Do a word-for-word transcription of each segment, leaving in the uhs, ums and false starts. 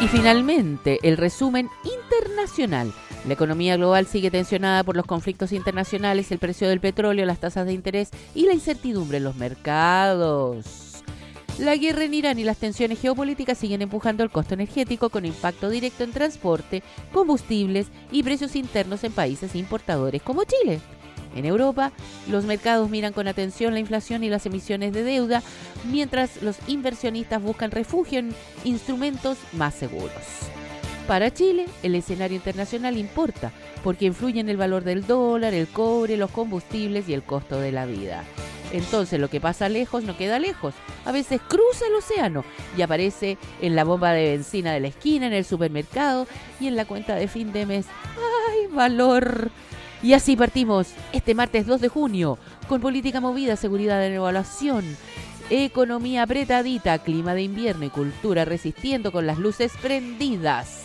Y finalmente, el resumen internacional. La economía global sigue tensionada por los conflictos internacionales, el precio del petróleo, las tasas de interés y la incertidumbre en los mercados. La guerra en Irán y las tensiones geopolíticas siguen empujando el costo energético con impacto directo en transporte, combustibles y precios internos en países importadores como Chile. En Europa, los mercados miran con atención la inflación y las emisiones de deuda, mientras los inversionistas buscan refugio en instrumentos más seguros. Para Chile, el escenario internacional importa, porque influye en el valor del dólar, el cobre, los combustibles y el costo de la vida. Entonces, lo que pasa lejos no queda lejos. A veces cruza el océano y aparece en la bomba de benzina de la esquina, en el supermercado y en la cuenta de fin de mes. ¡Ay, valor! Y así partimos este martes dos de junio, con política movida, seguridad de evaluación, economía apretadita, clima de invierno y cultura resistiendo con las luces prendidas.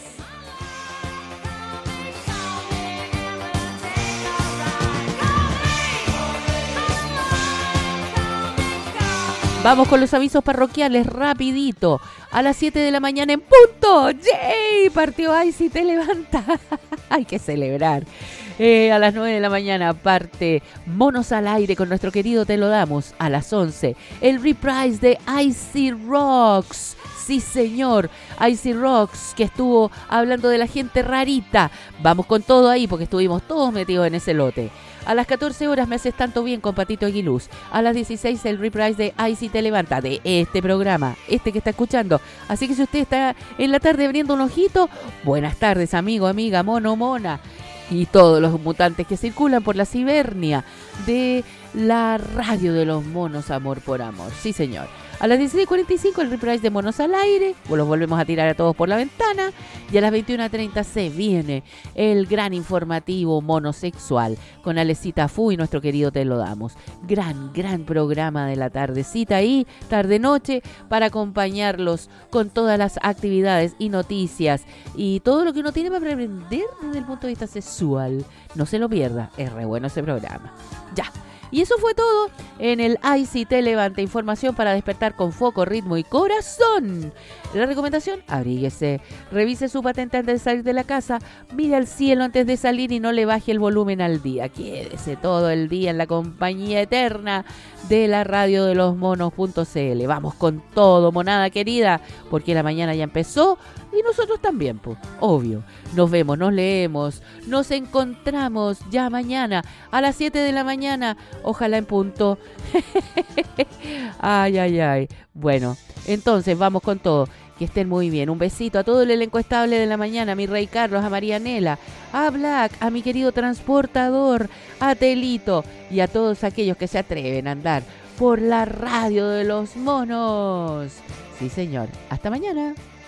Vamos con los avisos parroquiales rapidito. A las siete de la mañana en punto. ¡Yay! Partió Ay, si te levanta. Hay que celebrar. Eh, a las nueve de la mañana parte Monos al Aire con nuestro querido Te Lo Damos. A las once, el reprise de Icy Rocks. Sí, señor, Icy Rocks, que estuvo hablando de la gente rarita. Vamos con todo ahí porque estuvimos todos metidos en ese lote. A las catorce horas Me Haces Tanto Bien con Patito Aguiluz. A las dieciséis el reprise de Ay, si te levanta, de este programa, este que está escuchando. Así que si usted está en la tarde abriendo un ojito, buenas tardes, amigo, amiga, mono, mona. Y todos los mutantes que circulan por la cibernia de la radio de los monos, amor por amor. Sí, señor. A las dieciséis cuarenta y cinco el reprise de Monos al Aire, los volvemos a tirar a todos por la ventana. Y a las veintiuna treinta se viene el gran informativo monosexual con Alecita Fu y nuestro querido Te Lo Damos. Gran, gran programa de la tardecita ahí, tarde-noche, para acompañarlos con todas las actividades y noticias y todo lo que uno tiene para aprender desde el punto de vista sexual. No se lo pierda, es re bueno ese programa. Ya. Y eso fue todo en el Ay, si te levanta, información para despertar con foco, ritmo y corazón. La recomendación, abríguese, revise su patente antes de salir de la casa, mire al cielo antes de salir y no le baje el volumen al día. Quédese todo el día en la compañía eterna de la radio de los monos punto c l. Vamos con todo, monada querida, porque la mañana ya empezó y nosotros también, pues, obvio. Nos vemos, nos leemos, nos encontramos ya mañana a las siete de la mañana, ojalá en punto. Ay, ay, ay. Bueno, entonces vamos con todo. Que estén muy bien. Un besito a todo el elenco estable de la mañana, a mi Rey Carlos, a Marianela, a Black, a mi querido transportador, a Telito y a todos aquellos que se atreven a andar por la radio de los monos. Sí, señor. Hasta mañana.